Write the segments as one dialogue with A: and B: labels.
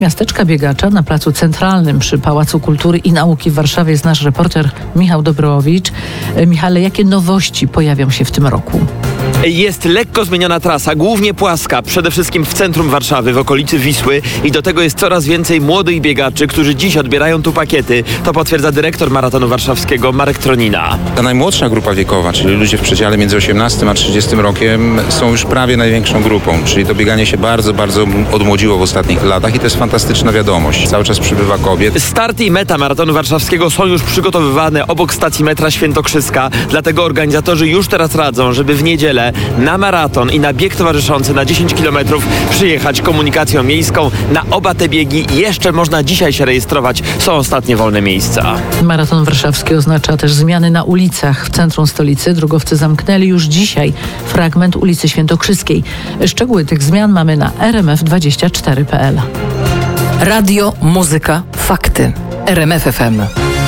A: Miasteczka biegacza na Placu Centralnym przy Pałacu Kultury i Nauki w Warszawie jest nasz reporter Michał Dobrowicz. Michale, jakie nowości pojawią się w tym roku?
B: Jest lekko zmieniona trasa, głównie płaska, przede wszystkim w centrum Warszawy, w okolicy Wisły i do tego jest coraz więcej młodych biegaczy, którzy dziś odbierają tu pakiety. To potwierdza dyrektor Maratonu Warszawskiego Marek Tronina.
C: Ta najmłodsza grupa wiekowa, czyli ludzie w przedziale między 18 a 30 rokiem są już prawie największą grupą, czyli to bieganie się bardzo, bardzo odmłodziło w ostatnich latach i to jest fantastyczna wiadomość. Cały czas przybywa kobiet.
B: Start i meta Maratonu Warszawskiego są już przygotowywane obok stacji metra Świętokrzyska, dlatego organizatorzy już teraz radzą, żeby w niedzielę na maraton i na bieg towarzyszący na 10 km przyjechać komunikacją miejską. Na oba te biegi jeszcze można dzisiaj się rejestrować. Są ostatnie wolne miejsca.
A: Maraton Warszawski oznacza też zmiany na ulicach w centrum stolicy. Drogowcy zamknęli już dzisiaj fragment ulicy Świętokrzyskiej. Szczegóły tych zmian mamy na rmf24.pl.
D: Radio, muzyka, fakty. RMF FM.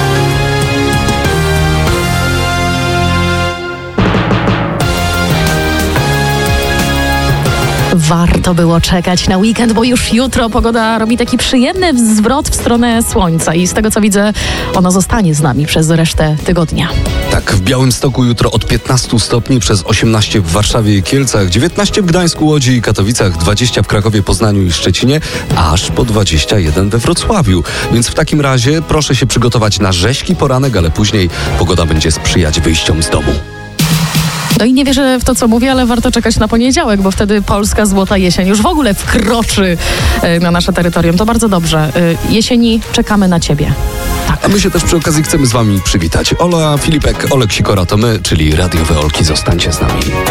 E: Warto było czekać na weekend, bo już jutro pogoda robi taki przyjemny zwrot w stronę słońca i z tego co widzę, ono zostanie z nami przez resztę tygodnia.
F: Tak, w Białymstoku jutro od 15 stopni, przez 18 w Warszawie i Kielcach, 19 w Gdańsku, Łodzi i Katowicach, 20 w Krakowie, Poznaniu i Szczecinie, aż po 21 we Wrocławiu. Więc w takim razie proszę się przygotować na rzeźki poranek, ale później pogoda będzie sprzyjać wyjściom z domu.
E: No i nie wierzę w to, co mówię, ale warto czekać na poniedziałek, bo wtedy polska złota jesień już w ogóle wkroczy na nasze terytorium. To bardzo dobrze. Jesieni, czekamy na Ciebie. Tak.
F: A my się też przy okazji chcemy z Wami przywitać. Ola Filipek, Olek Sikora to my, czyli radiowe Olki. Zostańcie z nami.